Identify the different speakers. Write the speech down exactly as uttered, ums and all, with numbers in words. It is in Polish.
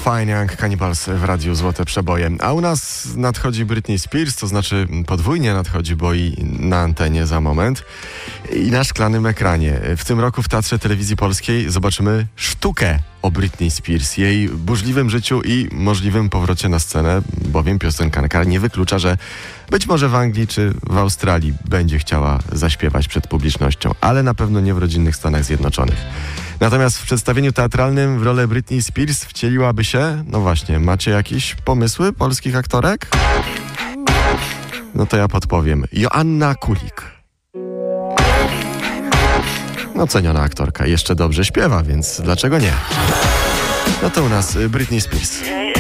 Speaker 1: Fine Young Cannibals w radiu Złote Przeboje. A u nas nadchodzi Britney Spears, to znaczy podwójnie nadchodzi, bo i na antenie za moment, i na szklanym ekranie. W tym roku w Teatrze Telewizji Polskiej zobaczymy sztukę o Britney Spears, jej burzliwym życiu i możliwym powrocie na scenę, bowiem piosenkarka nie wyklucza, że być może w Anglii czy w Australii będzie chciała zaśpiewać przed publicznością, ale na pewno nie w rodzinnych Stanach Zjednoczonych. Natomiast w przedstawieniu teatralnym w rolę Britney Spears wcieliłaby się, no właśnie, macie jakieś pomysły polskich aktorek? No to ja podpowiem. Joanna Kulik. No ceniona aktorka, jeszcze dobrze śpiewa, więc dlaczego nie? No to u nas Britney Spears.